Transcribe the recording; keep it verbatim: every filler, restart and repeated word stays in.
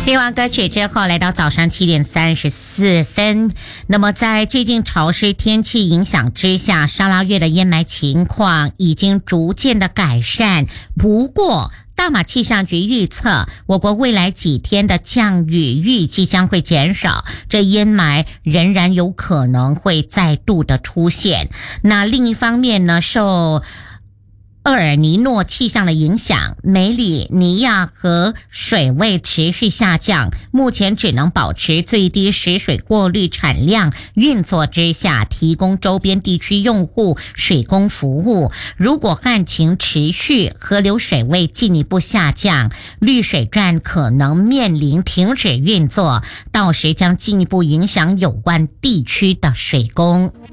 听完歌曲之后，来到早上七点三十四分。那么在最近潮湿天气影响之下，沙拉越的烟霾情况已经逐渐的改善。不过大马气象局预测，我国未来几天的降雨预计将会减少，这烟霾仍然有可能会再度的出现。那另一方面呢，受厄尔尼诺气象的影响，梅里尼亚河水位持续下降，目前只能保持最低食水过滤产量运作之下，提供周边地区用户水供服务。如果旱情持续，河流水位进一步下降，滤水站可能面临停止运作，到时将进一步影响有关地区的水供。